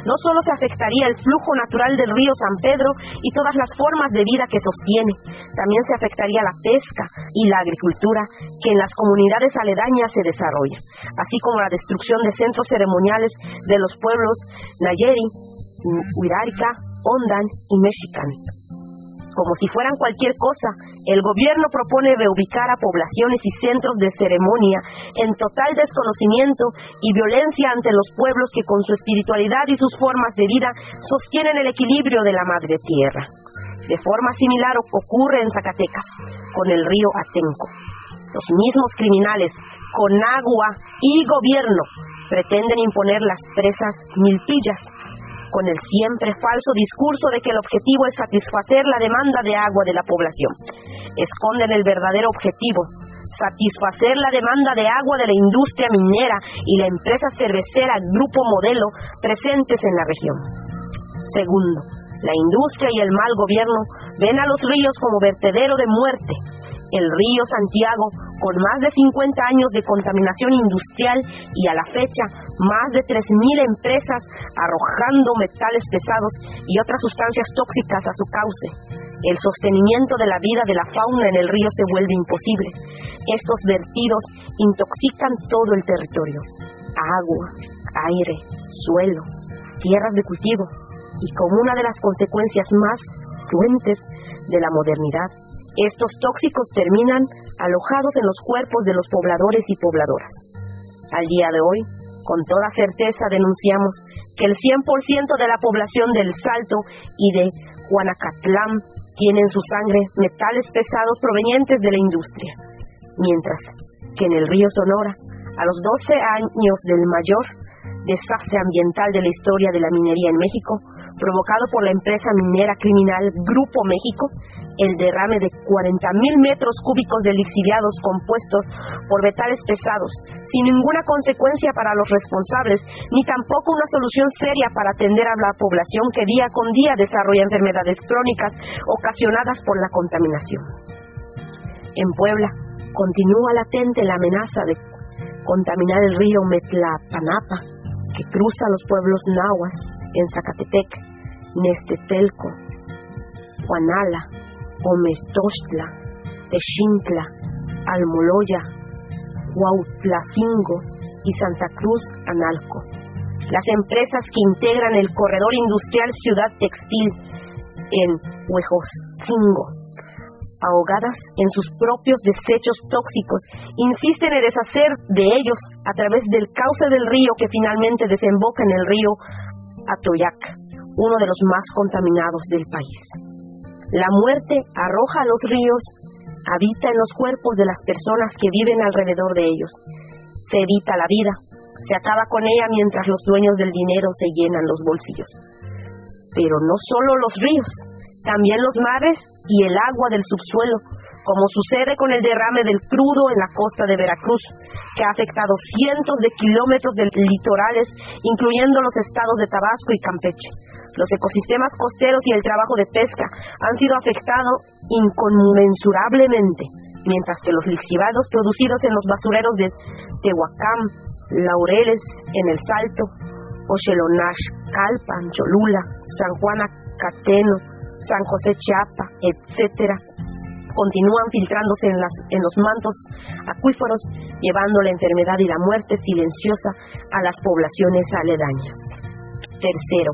no solo se afectaría el flujo natural del río San Pedro y todas las formas de vida que sostiene, también se afectaría la pesca y la agricultura que en las comunidades aledañas se desarrollan, así como la destrucción de centros ceremoniales de los pueblos Nayeri, Huirarica, Ondan y Mexican. Como si fueran cualquier cosa, el gobierno propone reubicar a poblaciones y centros de ceremonia en total desconocimiento y violencia ante los pueblos que con su espiritualidad y sus formas de vida sostienen el equilibrio de la madre tierra. De forma similar ocurre en Zacatecas, con el río Atenco. Los mismos criminales, con agua y gobierno, pretenden imponer las presas Milpillas, con el siempre falso discurso de que el objetivo es satisfacer la demanda de agua de la población. Esconden el verdadero objetivo: satisfacer la demanda de agua de la industria minera y la empresa cervecera Grupo Modelo presentes en la región. Segundo, la industria y el mal gobierno ven a los ríos como vertedero de muerte. El río Santiago, con más de 50 años de contaminación industrial y a la fecha más de 3,000 empresas arrojando metales pesados y otras sustancias tóxicas a su cauce. El sostenimiento de la vida de la fauna en el río se vuelve imposible. Estos vertidos intoxican todo el territorio: agua, aire, suelo, tierras de cultivo, y como una de las consecuencias más cruentes de la modernidad, estos tóxicos terminan alojados en los cuerpos de los pobladores y pobladoras. Al día de hoy, con toda certeza denunciamos que el 100% de la población del Salto y de Juanacatlán tiene en su sangre metales pesados provenientes de la industria, mientras que en el río Sonora, a los 12 años del mayor desastre ambiental de la historia de la minería en México, provocado por la empresa minera criminal Grupo México, el derrame de 40,000 metros cúbicos de lixiviados compuestos por metales pesados, sin ninguna consecuencia para los responsables, ni tampoco una solución seria para atender a la población que día con día desarrolla enfermedades crónicas ocasionadas por la contaminación. En Puebla, continúa latente la amenaza de contaminar el río Metlapanapa, que cruza los pueblos nahuas en Zacatepec, Nestetelco, Juanala, Omestoxtla, Texintla, Almoloya, Huautlacingo y Santa Cruz Analco. Las empresas que integran el corredor industrial Ciudad Textil en Huejotzingo, ahogadas en sus propios desechos tóxicos, insisten en deshacer de ellos a través del cauce del río que finalmente desemboca en el río Atoyac, uno de los más contaminados del país. La muerte arroja a los ríos, habita en los cuerpos de las personas que viven alrededor de ellos. Se evita la vida, se acaba con ella mientras los dueños del dinero se llenan los bolsillos. Pero no solo los ríos, también los mares y el agua del subsuelo, como sucede con el derrame del crudo en la costa de Veracruz, que ha afectado cientos de kilómetros de litorales, incluyendo los estados de Tabasco y Campeche. Los ecosistemas costeros y el trabajo de pesca han sido afectados inconmensurablemente, mientras que los lixiviados producidos en los basureros de Tehuacán, Laureles en el Salto, Oxelonax, Calpan, Cholula, San Juan Acateno, San José Chiapa, etcétera, continúan filtrándose en los mantos acuíferos, llevando la enfermedad y la muerte silenciosa a las poblaciones aledañas. Tercero,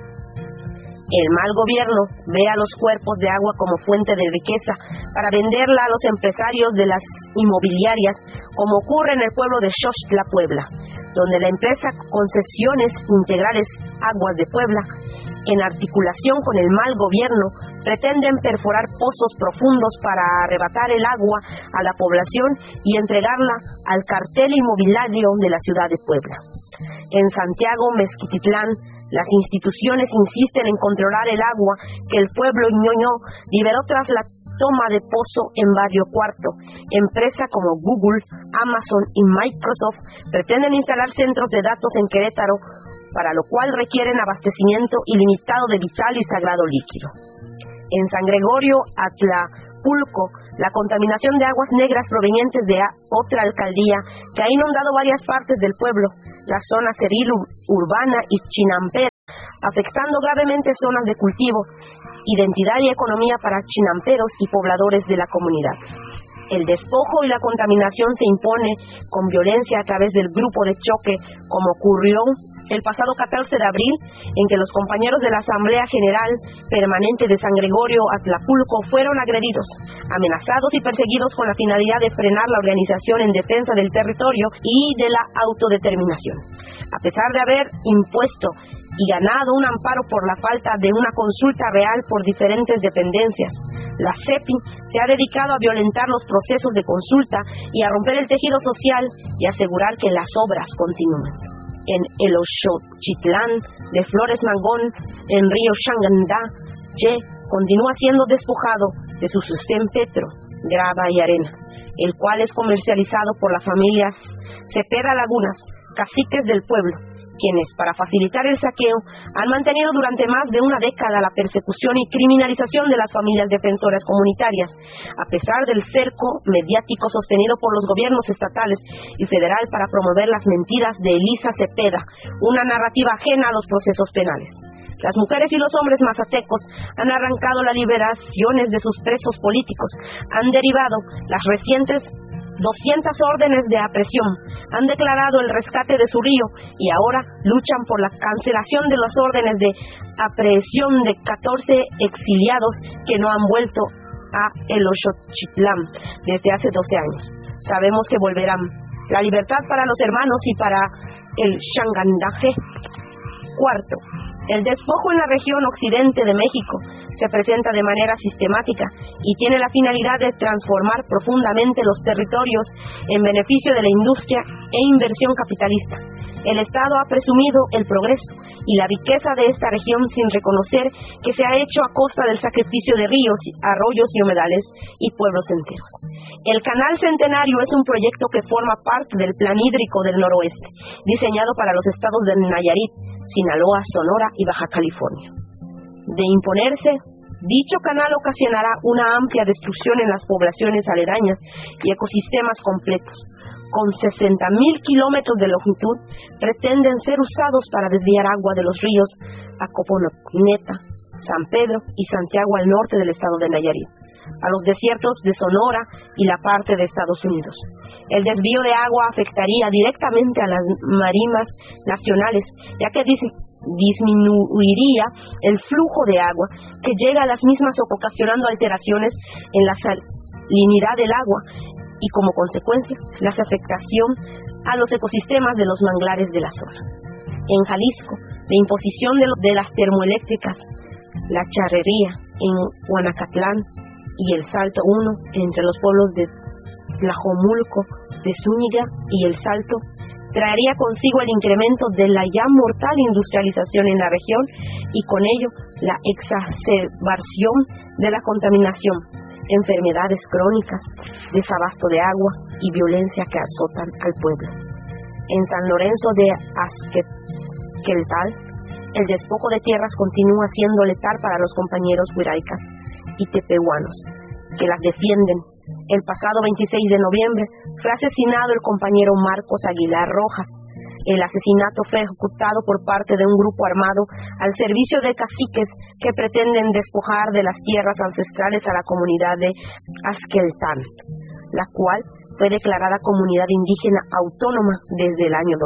el mal gobierno ve a los cuerpos de agua como fuente de riqueza para venderla a los empresarios de las inmobiliarias, como ocurre en el pueblo de Xochitla, Puebla, donde la empresa Concesiones Integrales Aguas de Puebla, en articulación con el mal gobierno, pretenden perforar pozos profundos para arrebatar el agua a la población y entregarla al cartel inmobiliario de la ciudad de Puebla. En Santiago, Mezquititlán, las instituciones insisten en controlar el agua que el pueblo ñoño liberó tras la toma de pozo en Barrio Cuarto. Empresas como Google, Amazon y Microsoft pretenden instalar centros de datos en Querétaro, para lo cual requieren abastecimiento ilimitado de vital y sagrado líquido. En San Gregorio, Atlapulco, La contaminación de aguas negras provenientes de otra alcaldía que ha inundado varias partes del pueblo, la zona ceril urbana y chinampera, afectando gravemente zonas de cultivo, identidad y economía para chinamperos y pobladores de la comunidad. El despojo y la contaminación se impone con violencia a través del grupo de choque, como ocurrió el pasado 14 de abril, en que los compañeros de la Asamblea General Permanente de San Gregorio Atlapulco fueron agredidos, amenazados y perseguidos con la finalidad de frenar la organización en defensa del territorio y de la autodeterminación. A pesar de haber impuesto y ganado un amparo por la falta de una consulta real por diferentes dependencias, la CEPI se ha dedicado a violentar los procesos de consulta y a romper el tejido social y asegurar que las obras continúen. En el Oxochitlán de Flores Magón, en Río Shangandá, continúa siendo despojado de su sustén petro, grava y arena, el cual es comercializado por las familias Cepeda Lagunas, caciques del pueblo, quienes, para facilitar el saqueo, han mantenido durante más de una década la persecución y criminalización de las familias defensoras comunitarias, a pesar del cerco mediático sostenido por los gobiernos estatales y federal para promover las mentiras de Elisa Cepeda, una narrativa ajena a los procesos penales. Las mujeres y los hombres mazatecos han arrancado las liberaciones de sus presos políticos, han derivado las recientes 200 órdenes de aprehensión, han declarado el rescate de su río y ahora luchan por la cancelación de las órdenes de aprehensión de 14 exiliados que no han vuelto a el Oxochitlán desde hace 12 años. Sabemos que volverán. La libertad para los hermanos y para el Shangandaje. Cuarto, el despojo en la región occidente de México se presenta de manera sistemática y tiene la finalidad de transformar profundamente los territorios en beneficio de la industria e inversión capitalista. El Estado ha presumido el progreso y la riqueza de esta región sin reconocer que se ha hecho a costa del sacrificio de ríos, arroyos y humedales y pueblos enteros. El Canal Centenario es un proyecto que forma parte del Plan Hídrico del Noroeste, diseñado para los estados de Nayarit, Sinaloa, Sonora y Baja California. De imponerse, dicho canal ocasionará una amplia destrucción en las poblaciones aledañas y ecosistemas completos. Con 60,000 kilómetros de longitud, pretenden ser usados para desviar agua de los ríos Acoponeta, San Pedro y Santiago al norte del estado de Nayarit, a los desiertos de Sonora y la parte de Estados Unidos. El desvío de agua afectaría directamente a las marismas nacionales, ya que disminuiría el flujo de agua que llega a las mismas, ocasionando alteraciones en la salinidad del agua y, como consecuencia, la afectación a los ecosistemas de los manglares de la zona. En Jalisco, la imposición de las termoeléctricas, la charrería en Huanacatlán y el Salto 1 entre los pueblos de Tlajomulco, de Zúñiga y El Salto, traería consigo el incremento de la ya mortal industrialización en la región y con ello la exacerbación de la contaminación, enfermedades crónicas, desabasto de agua y violencia que azotan al pueblo. En San Lorenzo de Azquequeltal, el despojo de tierras continúa siendo letal para los compañeros huiraicas y tepehuanos, que las defienden. El pasado 26 de noviembre fue asesinado el compañero Marcos Aguilar Rojas. El asesinato fue ejecutado por parte de un grupo armado al servicio de caciques que pretenden despojar de las tierras ancestrales a la comunidad de Azqueltán, la cual fue declarada comunidad indígena autónoma desde el año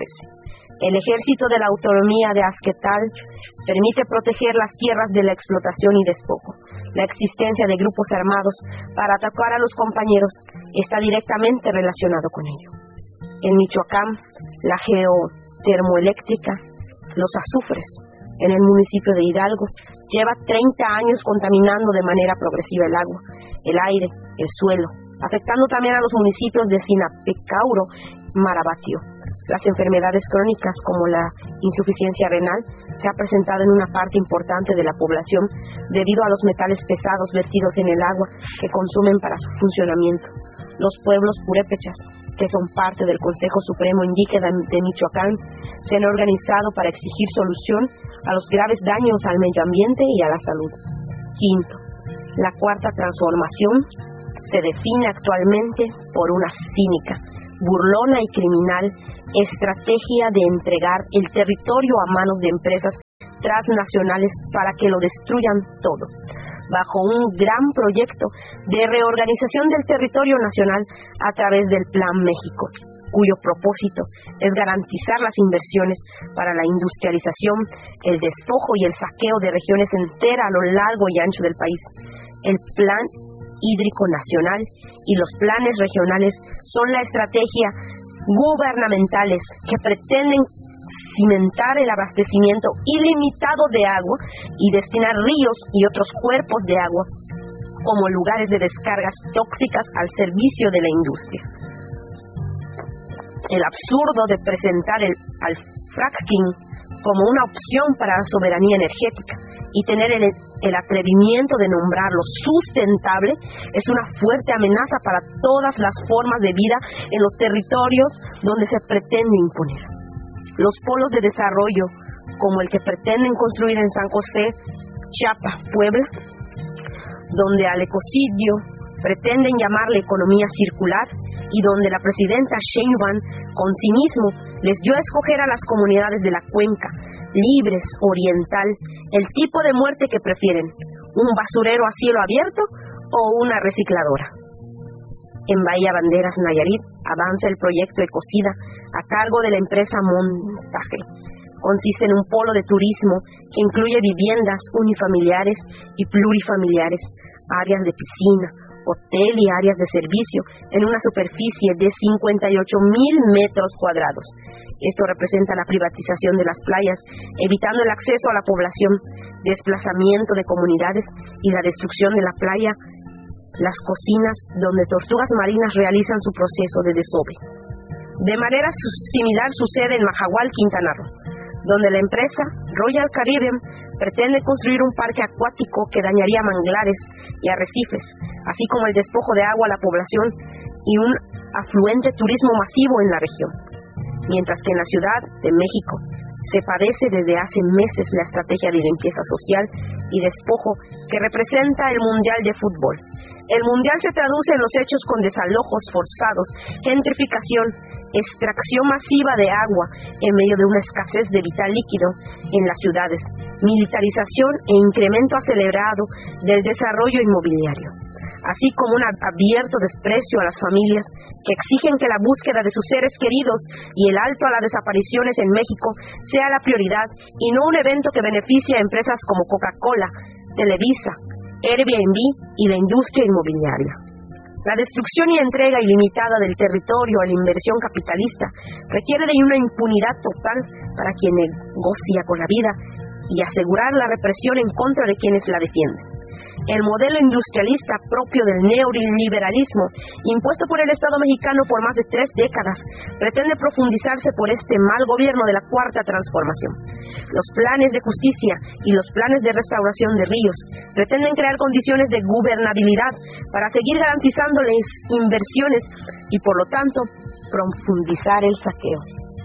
2013. El Ejército de la Autonomía de Azquetal permite proteger las tierras de la explotación y despojo. La existencia de grupos armados para atacar a los compañeros está directamente relacionado con ello. En Michoacán, la geotermoeléctrica Los Azufres, en el municipio de Hidalgo, lleva 30 años contaminando de manera progresiva el agua, el aire, el suelo, afectando también a los municipios de Sinapecauro, Marabatío. Las enfermedades crónicas como la insuficiencia renal se ha presentado en una parte importante de la población debido a los metales pesados vertidos en el agua que consumen para su funcionamiento. Los pueblos purépechas, que son parte del Consejo Supremo Indígena de Michoacán, se han organizado para exigir solución a los graves daños al medio ambiente y a la salud. Quinto, la cuarta transformación se define actualmente por una cínica, burlona y criminal estrategia de entregar el territorio a manos de empresas transnacionales para que lo destruyan todo, bajo un gran proyecto de reorganización del territorio nacional a través del Plan México, cuyo propósito es garantizar las inversiones para la industrialización, el despojo y el saqueo de regiones enteras a lo largo y ancho del país. El Plan Hídrico Nacional y los planes regionales son la estrategia gubernamentales que pretenden cimentar el abastecimiento ilimitado de agua y destinar ríos y otros cuerpos de agua como lugares de descargas tóxicas al servicio de la industria. El absurdo de presentar al fracking como una opción para la soberanía energética y tener el atrevimiento de nombrarlo sustentable es una fuerte amenaza para todas las formas de vida en los territorios donde se pretende imponer. Los polos de desarrollo, como el que pretenden construir en San José, Chiapas, Puebla, donde al ecocidio pretenden llamarle economía circular y donde la presidenta Sheinbaum con cinismo les dio a escoger a las comunidades de la cuenca, libres, oriental, el tipo de muerte que prefieren, un basurero a cielo abierto o una recicladora. En Bahía Banderas, Nayarit, avanza el proyecto Ecocida a cargo de la empresa Montaje. Consiste en un polo de turismo que incluye viviendas unifamiliares y plurifamiliares, áreas de piscina, hotel y áreas de servicio en una superficie de 58,000 metros cuadrados. Esto representa la privatización de las playas, evitando el acceso a la población, desplazamiento de comunidades y la destrucción de la playa, las cocinas donde tortugas marinas realizan su proceso de desove. De manera similar sucede en Majahual, Quintana Roo, donde la empresa Royal Caribbean pretende construir un parque acuático que dañaría manglares y arrecifes, así como el despojo de agua a la población y un afluente turismo masivo en la región. Mientras que en la Ciudad de México se padece desde hace meses la estrategia de limpieza social y despojo que representa el Mundial de Fútbol. El Mundial se traduce en los hechos con desalojos forzados, gentrificación, extracción masiva de agua en medio de una escasez de vital líquido en las ciudades, militarización e incremento acelerado del desarrollo inmobiliario, así como un abierto desprecio a las familias que exigen que la búsqueda de sus seres queridos y el alto a las desapariciones en México sea la prioridad y no un evento que beneficie a empresas como Coca-Cola, Televisa, Airbnb y la industria inmobiliaria. La destrucción y entrega ilimitada del territorio a la inversión capitalista requiere de una impunidad total para quien negocia con la vida y asegurar la represión en contra de quienes la defienden. El modelo industrialista propio del neoliberalismo, impuesto por el Estado mexicano por más de 3 décadas, pretende profundizarse por este mal gobierno de la Cuarta Transformación. Los planes de justicia y los planes de restauración de ríos pretenden crear condiciones de gobernabilidad para seguir garantizando las inversiones y, por lo tanto, profundizar el saqueo.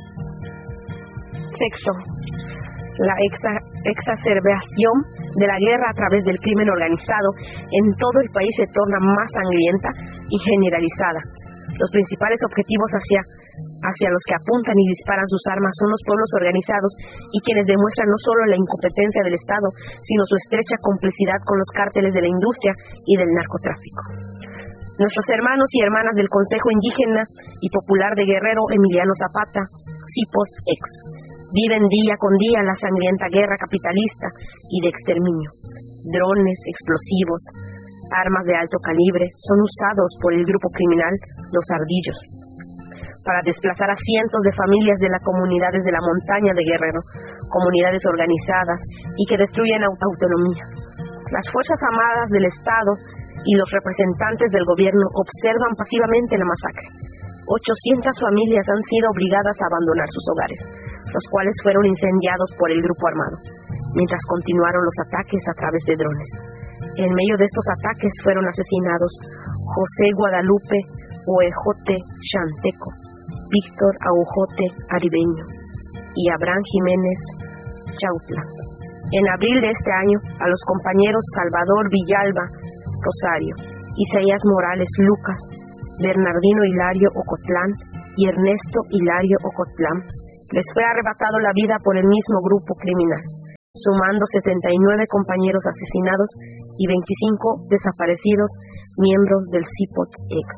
Sexto, la exacerbación de la guerra a través del crimen organizado en todo el país se torna más sangrienta y generalizada. Los principales objetivos hacia los que apuntan y disparan sus armas son los pueblos organizados y quienes demuestran no solo la incompetencia del Estado, sino su estrecha complicidad con los cárteles de la industria y del narcotráfico. Nuestros hermanos y hermanas del Consejo Indígena y Popular de Guerrero Emiliano Zapata, CIPOS-EX, viven día con día la sangrienta guerra capitalista y de exterminio. Drones, explosivos, armas de alto calibre son usados por el grupo criminal Los Ardillos para desplazar a cientos de familias de las comunidades de la montaña de Guerrero, comunidades organizadas y que destruyen autonomía. Las Fuerzas Armadas del Estado y los representantes del gobierno observan pasivamente la masacre. 800 familias han sido obligadas a abandonar sus hogares, los cuales fueron incendiados por el grupo armado, mientras continuaron los ataques a través de drones. En medio de estos ataques fueron asesinados José Guadalupe Oejote Chanteco, Víctor Aujote Aribeño y Abraham Jiménez Chautla. En abril de este año, a los compañeros Salvador Villalba Rosario Isaías Morales Lucas, Bernardino Hilario Ocotlán y Ernesto Hilario Ocotlán. Les fue arrebatado la vida por el mismo grupo criminal, sumando 79 compañeros asesinados y 25 desaparecidos miembros del CIPOT-X.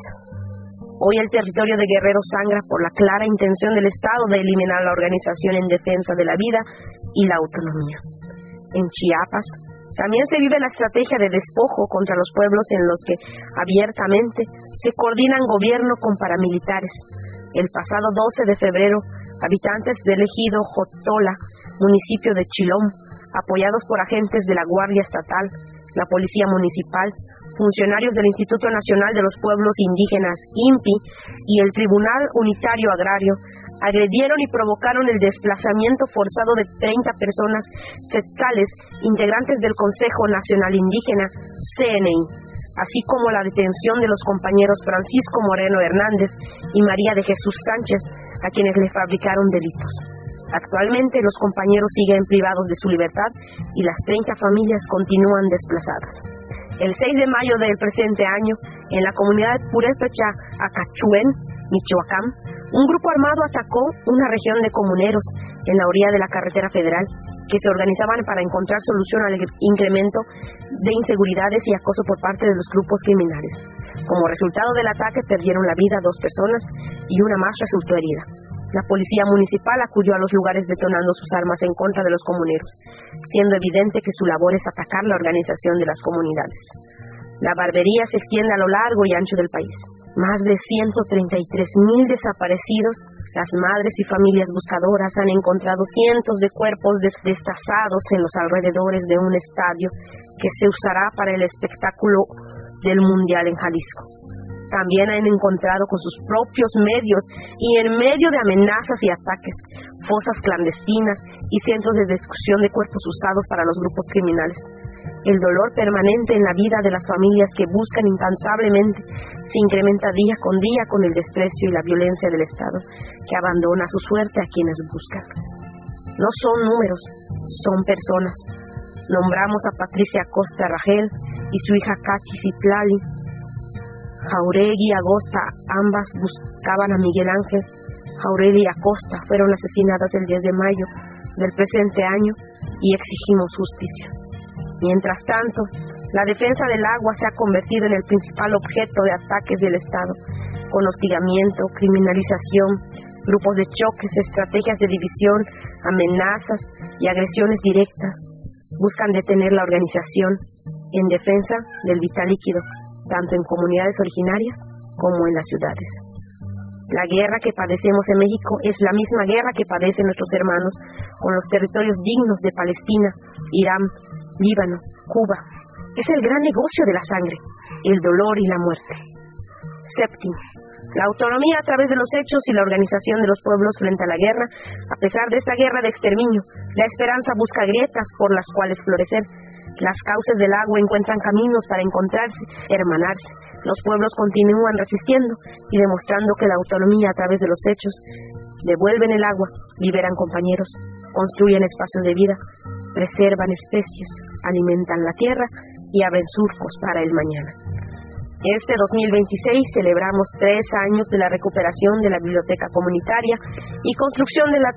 Hoy el territorio de Guerrero sangra por la clara intención del Estado de eliminar la organización en defensa de la vida y la autonomía. En Chiapas también se vive la estrategia de despojo contra los pueblos en los que abiertamente se coordinan gobierno con paramilitares. El pasado 12 de febrero, habitantes del ejido Jotola, municipio de Chilón, apoyados por agentes de la Guardia Estatal, la Policía Municipal, funcionarios del Instituto Nacional de los Pueblos Indígenas, INPI, y el Tribunal Unitario Agrario, agredieron y provocaron el desplazamiento forzado de 30 personas quetzales, integrantes del Consejo Nacional Indígena, CNI, así como la detención de los compañeros Francisco Moreno Hernández y María de Jesús Sánchez, a quienes le fabricaron delitos. Actualmente los compañeros siguen privados de su libertad y las 30 familias continúan desplazadas. El 6 de mayo del presente año, en la comunidad Purépecha Acachuén, Michoacán, un grupo armado atacó una región de comuneros en la orilla de la carretera federal que se organizaban para encontrar solución al incremento de inseguridades y acoso por parte de los grupos criminales. Como resultado del ataque perdieron la vida 2 personas y una más resultó herida. La policía municipal acudió a los lugares detonando sus armas en contra de los comuneros, siendo evidente que su labor es atacar la organización de las comunidades. La barbarie se extiende a lo largo y ancho del país. Más de 133,000 desaparecidos, las madres y familias buscadoras han encontrado cientos de cuerpos destazados en los alrededores de un estadio que se usará para el espectáculo del Mundial en Jalisco. También han encontrado con sus propios medios y en medio de amenazas y ataques, fosas clandestinas y centros de destrucción de cuerpos usados para los grupos criminales. El dolor permanente en la vida de las familias que buscan incansablemente se incrementa día con día con el desprecio y la violencia del Estado, que abandona su suerte a quienes buscan. No son números, son personas. Nombramos a Patricia Acosta Rangel y su hija Katy Citlali. Jauregui y Agosta, ambas buscaban a Miguel Ángel. Jauregui y Acosta fueron asesinadas el 10 de mayo del presente año y exigimos justicia. Mientras tanto, la defensa del agua se ha convertido en el principal objeto de ataques del Estado, con hostigamiento, criminalización, grupos de choques, estrategias de división, amenazas y agresiones directas. Buscan detener la organización en defensa del vital líquido, tanto en comunidades originarias como en las ciudades. La guerra que padecemos en México es la misma guerra que padecen nuestros hermanos con los territorios dignos de Palestina, Irán, Líbano, Cuba. Es el gran negocio de la sangre, el dolor y la muerte. Séptimo, la autonomía a través de los hechos y la organización de los pueblos frente a la guerra. A pesar de esta guerra de exterminio, la esperanza busca grietas por las cuales florecer. Las cauces del agua encuentran caminos para encontrarse, hermanarse. Los pueblos continúan resistiendo y demostrando que la autonomía a través de los hechos devuelven el agua, liberan compañeros, construyen espacios de vida, preservan especies, alimentan la tierra y abren surcos para el mañana. Este 2026 celebramos 3 años de la recuperación de la biblioteca comunitaria y construcción de la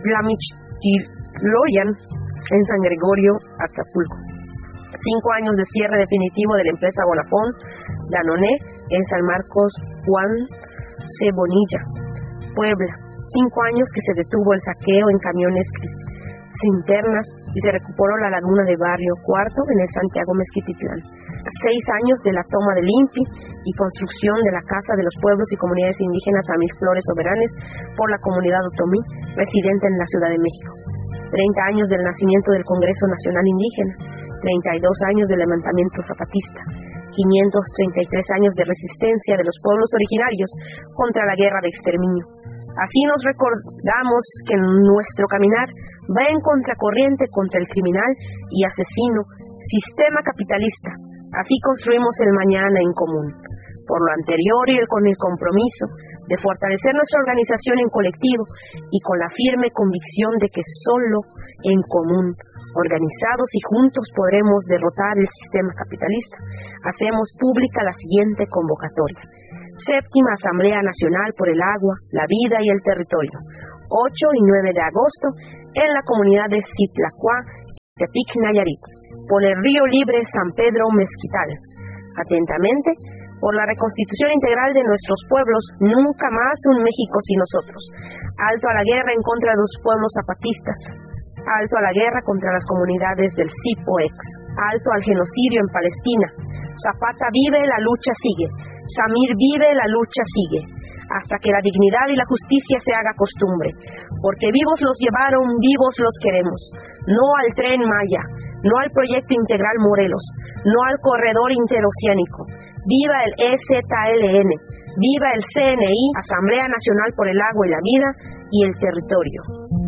Mixtiloyan en San Gregorio, Acapulco. 5 años de cierre definitivo de la empresa Bonafón, Danone, en San Marcos, Juan C. Bonilla, Puebla. 5 años que se detuvo el saqueo en camiones cinternas y se recuperó la laguna de Barrio Cuarto en el Santiago Mezquititlán. 6 años de la toma del INPI y construcción de la Casa de los Pueblos y Comunidades Indígenas Amir Flores Soberanes por la comunidad otomí residente en la Ciudad de México. 30 años del nacimiento del Congreso Nacional Indígena. 32 años del levantamiento zapatista, 533 años de resistencia de los pueblos originarios contra la guerra de exterminio. Así nos recordamos que nuestro caminar va en contracorriente contra el criminal y asesino sistema capitalista. Así construimos el mañana en común. Por lo anterior y con el compromiso de fortalecer nuestra organización en colectivo y con la firme convicción de que solo en común Organizados y juntos podremos derrotar el sistema capitalista. Hacemos pública la siguiente convocatoria. Séptima Asamblea Nacional por el Agua, la Vida y el Territorio, 8 y 9 de agosto, en la comunidad de Citlacuá, Tepic, Nayarit, por el río libre San Pedro Mezquital. Atentamente, por la reconstitución integral de nuestros pueblos, nunca más un México sin nosotros. Alto a la guerra en contra de los pueblos zapatistas. Alto a la guerra contra las comunidades del CIPOEX. Alto al genocidio en Palestina. Zapata vive, la lucha sigue. Samir vive, la lucha sigue. Hasta que la dignidad y la justicia se haga costumbre. Porque vivos los llevaron, vivos los queremos. No al Tren Maya, no al Proyecto Integral Morelos, no al Corredor Interoceánico. Viva el EZLN, viva el CNI, Asamblea Nacional por el Agua y la Vida y el Territorio.